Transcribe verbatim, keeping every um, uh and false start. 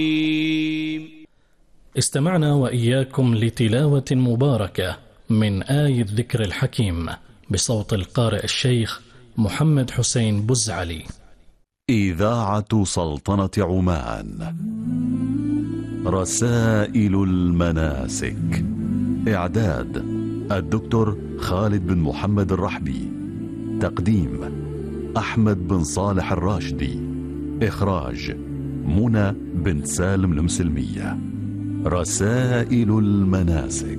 استمعنا وإياكم لتلاوة مباركة من آية الذكر الحكيم بصوت القارئ الشيخ محمد حسين بزعلي. إذاعة سلطنة عمان. رسائل المناسك. إعداد الدكتور خالد بن محمد الرحبي. تقديم أحمد بن صالح الراشدي. إخراج منى بن سالم المسلمية. رسائل المناسك.